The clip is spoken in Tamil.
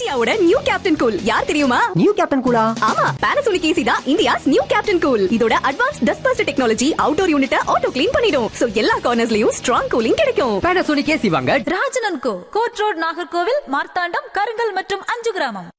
இந்தியாவோட நியூ கேப்டன் கூல் யார் தெரியுமா? நியூ கேப்டன் கூலா? ஆமா, Panasonic AC தான் இந்தியாஸ் நியூ கேப்டன் கூல். இதோட advance dust Bastar technology outdoor யூனிட்ட auto clean பண்ணிடும். சோ எல்லா கார்னர்ஸ்லயும் ஸ்ட்ராங் கூலிங் கிடைக்கும். Panasonic AC வாங்க. ராஜனன் கோ, கோட் ரோட், நாகர்கோவில், மார்த்தாண்டம், கருங்கல் மற்றும் 5 கிராமம்.